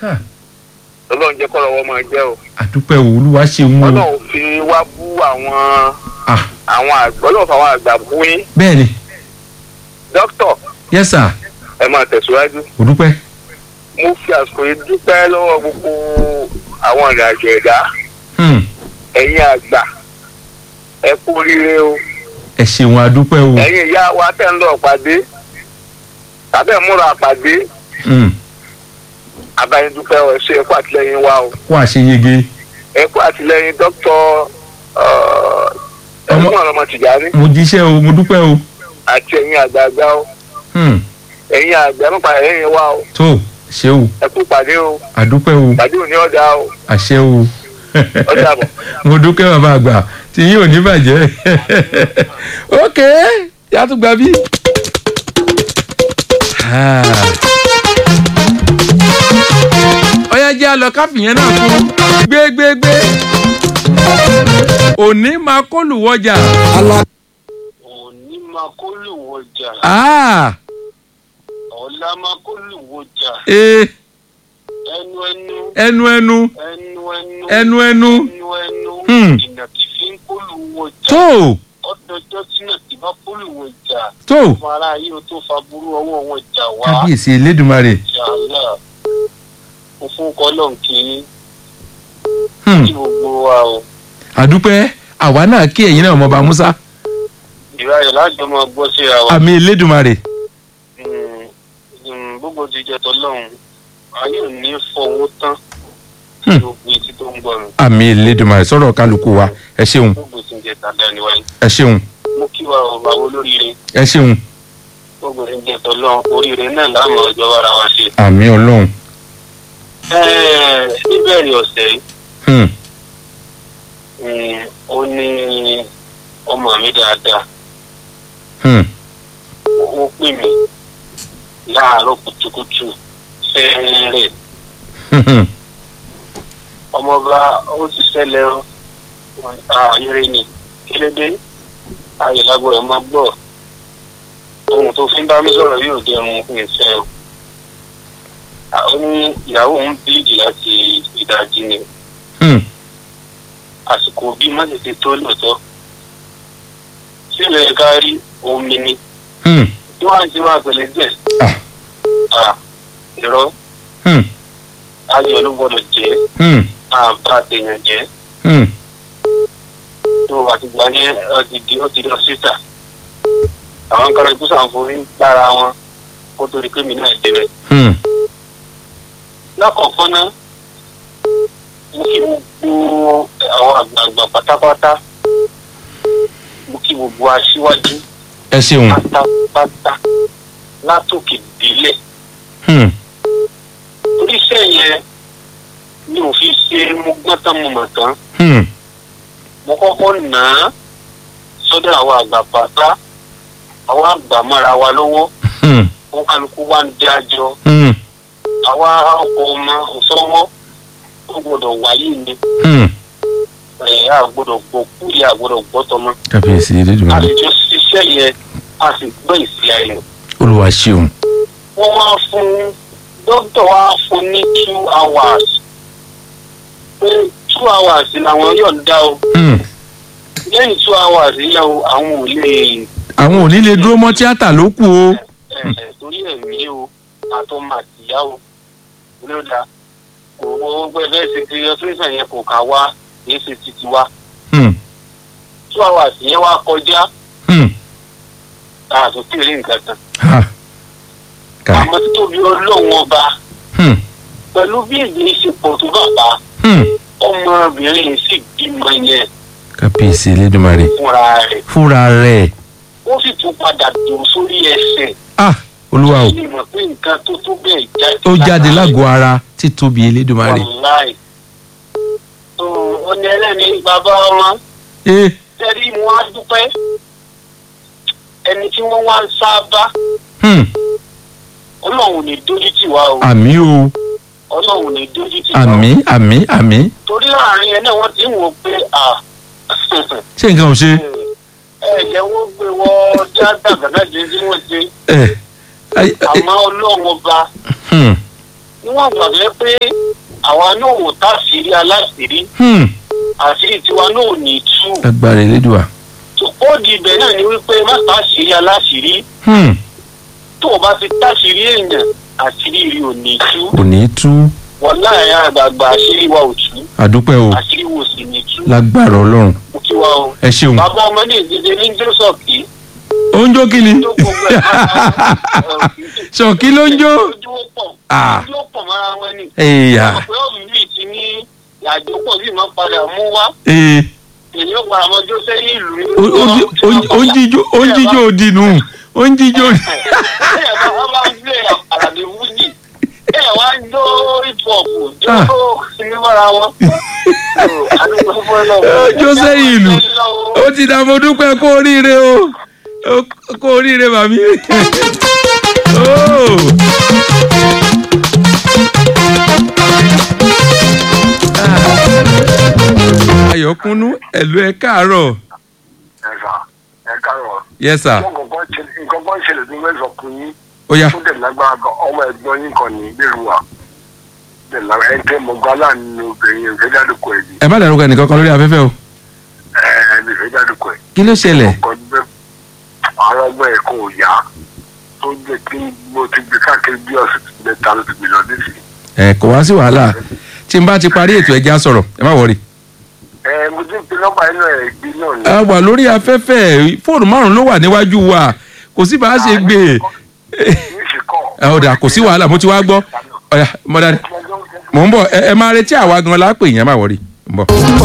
Ọlọ́run jẹ́ kọ́rọ̀ wọ́n máa jẹ́ o. àdúpẹ́ o olúwa ṣeun o. Ọlọ́run fi wá bú àwọn àgbà, Ọlọ́run fi àwọn àgbà bú yín. bẹ́ẹ̀ni. Dókítà. yes sir. ẹ máa tẹ̀síwájú. o dúpẹ́. mo fi àsìkò yìí dúpẹ́ lọ́wọ́ gbogbo àwọn ìrìnàjò ẹ̀dá. ẹ̀yin àgbà ẹ kú oríire o. ẹ ṣeun àdúpẹ́ o. ẹ̀yin ìyá wa tẹ̀ ń lọ pàdé tàbí múra pàdé. àbáyédúpẹ́ ẹ ṣe ẹ kú àtìlẹ́yìn wa o. kó àṣeyege. ẹ kú àtìlẹ́yìn dókítà ọmọ Tìjàní. mo jíṣẹ́ o mo dúpẹ́ o. àti ẹ̀yin àgbààgbà o. ẹ̀yin àgbà nípa ẹ̀yin wa o. tó ṣe o. ẹ kú pàdé o. àdúpẹ́ o. pàdé ò ní ọ̀dà o. àṣẹ o. ọ̀dà bọ̀. mo dúpẹ́ bàbá àgbà tí yín ò ní bàjẹ́. ok yàtú gbà bí. ọyá jẹ́ àlọ́ káfíyẹn náà fún gbégbégbé. òní máa kó lùwọ́jà. òní máa kó lùwọ́jà. ọ̀la máa kó lùwọ́jà. ẹnu. ìnàkí fi ń kó lùwọ́jà. tó. ọdọjọ́ tí náà ti bá kó lùwọ́jà. tó. fún ara yìí ó tó fa burú ọwọ́ wọn jà wá. kábíyèsí elédùnmarè. ṣàlá mo fún kọ́lọ́n kí gbogbo wa o. àdúpẹ́ àwa náà kí ẹ̀yin náà ọmọọba Musa. ìráyè lájọ máa gbọ́ síra wa. àmì elédùnmarè. gbogbo ti jẹ tọ́lọ́run ayé ò ní fọwọ́ tán. gbogbo etí tó ń gbọ́ mi. àmì elédùnmarè sọ̀rọ̀ kálukú wa ẹ ṣeun. gbogbo ti jẹ tàdá níwáyé. ẹ ṣeun. mo kí wa ọba olóríire. ẹ ṣeun. gbogbo ti jẹ tọ́lọ́run oríire náà láàmú ọjọ́ ara wa ṣe. àmì Ọlọ́run. níbẹ̀rẹ̀ ọ̀sẹ̀ yìí ó ní ọmọ mi dáadáa ó pè mí láàárọ̀ kùtùkùtù fẹ́ẹ́rẹ́ ọmọọba ó ti ṣẹlẹ̀ ayẹyẹ ni kílódé ayé lágbo ẹ̀ máa gbọ́ ohun tó fi ń bá mi sọ̀rọ̀ yóò dé ohun fún ìṣẹ́ o. ó ní ìyàwó òun bíìdì láti ìdajì ni àsìkò bí má tètè tó lóòótọ́ sílẹ̀ ká rí omi ni tí wọ́n ti wá pẹ̀lẹ́ díẹ̀ irọ́ ayọ̀ ló gbọ́dọ̀ jẹ́ àbá tèèyàn jẹ́ tó àti gbà ní ó ti lọ síta àwọn kan ikú sàǹforí lára wọn kó tó di pé mi náà débẹ̀. lákọ̀ọ́kọ́ náà mo kí gbogbo àwọn àgbààgbà pátápátá mo kí gbogbo aṣíwájú ẹ ṣeun pátápátá látòkè délẹ̀. oríṣẹ́ yẹn mi ò fi ṣe mo gbọ́n tán mo mọ̀ tán. mo kọ́kọ́ nà á sọ́dọ̀ àwọn àgbà pátá àwọn àgbà mọ́ra wa lọ́wọ́ wọn kálukú wá ń dé àjọ àwa ọkọ̀ ọmọ òṣọ́wọ́ ó gbọ́dọ̀ wáyé ni a gbọ́dọ̀ gbọ́ kúrì a gbọ́dọ̀ gbọ́ tọmọ. kábíyèsí elédùnmarè. àlejò ṣiṣẹ́ yẹn a sì gbọ́ ìsì ayọ̀. olúwa ṣeun. wọ́n wá fún dókítà wá fún ní 2 hours pé 2 hours làwọn yóò dá o. lẹ́yìn 2 hours yẹn o àwọn ò lè. àwọn ò ní lè dúró mọ́ tíátà ló kù o. torí ẹ̀mí o àtọmọ àtìyá o ló dáa kò gbogbo ẹgbẹ́ ṣe ti ọtúnṣe yẹn kò ká wá kì í ṣe títí wá. 2 hours yẹn wá kọjá àtúntì rí nǹkan kan. àmọ́ títóbi ọlọ́run ọba pẹ̀lú bí èdè ṣe pọ̀ tó bàbá ọmọbìnrin yìí sì bímọ yẹn. kábíyèsí elédùnmarè. fúnra rẹ̀. ó sì tún padà dùn sórí ẹsẹ̀. olúwa o. ó sì mọ̀ pé nǹkan tó tó bẹ́ẹ̀ jáde. ó jáde lágọ̀ọ́ ara títóbi elédùnmarè. wàláì. ó ní ẹlẹ́ni bàbá ọmọ. tẹ́rí wọn á dúpẹ́ ẹni tí wọ́n wá ń sábà. ọlọ́run ní dójú tì wá o. àmì o. ọlọ́run ní dójú tì wá o. àmì. torí láàrin ẹ náà wọ́n ti ń wò pé ṣé nǹkan ò ṣe. ẹ̀jẹ̀ wọ́n gbé wọ́n dáadáa gàgà jẹ́ tí wọ́n ṣe. àmọ́ ọlọ́run ọba níwọ̀n gbàgbé pé àwa náà ò táṣìírí aláṣìírí àṣírí tiwa náà ò ní tú. agbára Elédùà. ó di ibẹ̀ náà ni wípé má táṣìírí aláṣìírí. tó o bá ti táṣìírí èèyàn àṣírí rí ò ní tú. kò ní tú. wọ́n láàrin àgbààgbà àṣírí wa ò tú. àdúpẹ́ o. àṣírí wo sì ní tú. lágbára Ọlọ́run. mo kí wa o. ẹ ṣeun. bàbá ọmọ ní ìdíje ní jọ́sọ̀kì. ó ń jó kí ni. ṣọ̀kí ló ń jó. ojú ó pọ̀ mọ́ra wọn ni. ọ̀pẹ́ ọ̀rùn yìí ti ní àjọpọ̀ yìí máa padà mú wá. èyí ó padà mọ́jọ́ sẹ́yìn ìlú. ó ń jíjó òdì nù. ó ń jíjó òdì. ẹ̀yà bá bá ń gbé àlàdé wújì. ẹ̀yà wá ń jó hip-hop jó sinmi mọ́ra wọn. jó sẹ́yìn ìlú. ó ti dà mo dúpẹ́ kó oríire o. kó oríire màmí. Ayọ̀kúnnú ẹ̀lú ẹ káàárọ̀. ẹ káàárọ̀. Yes sir. nǹkan kan ṣẹlẹ̀ tó mẹ́sàn kún yín. Ó yá. tó dẹ̀ lágbára gan ọmọ ẹ̀gbọ́n yín kan ní gbèrúwà. ẹ̀ ń tẹ́ mọ̀gbá láàánú obìnrin ìfẹ́ jádùkọ ẹ̀ ni. ẹ má dárúkọ ẹnìkan kan lórí afẹ́fẹ́ o. ìfẹ́ jádùkọ ẹ̀. kí ló ṣẹlẹ̀. àwọn ọgbọ́n ẹ̀ kò yá tó jẹ́ kí mo ti gbé káàkiri bí ọ̀sẹ̀ mẹ́ta ló ti gbé lọ nísìnyí. kò wá sí wàhálà tí n bá ti parí ètò ẹja sọ̀rọ̀ ẹ má wọrí. mo ti ń pe nọ́mbà inú ẹ̀ gbé náà ni. a wà lórí afẹ́fẹ́ fóònù márùn-ún ló wà níwájú wa kò sí bá a ṣe gbé e. ọ̀dà kò sí wàhálà mo ti wá gbọ́ ọ̀yà mọ̀dà mò ń bọ̀ ẹ máa retí àwa gan-an lápè yẹn má wọrí.